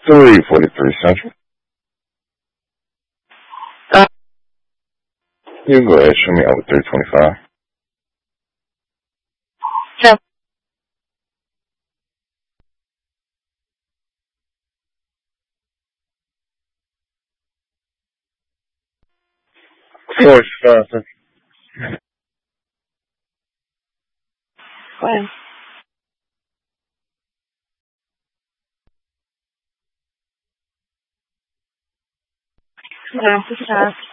343 Central. You can go ahead and show me out with 325. Sure. Floor is 5. Go ahead. Yeah, this is us.